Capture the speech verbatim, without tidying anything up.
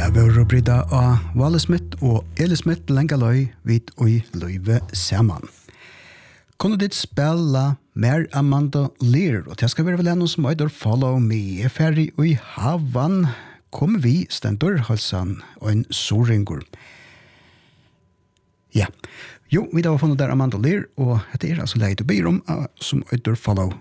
Det var Brida av Wale Smith og Eli Smith lengaløy vid og løyve saman. Kunne ditt spela mer Amanda Lear, og det skal være vel noe som øyder Follow Me. Jeg er ferdig i havan, kommer vi stendur halsan og en soringur. Ja, jo, vi da har funnet der Amanda Lear, og det er altså leid å byr om som øyder Follow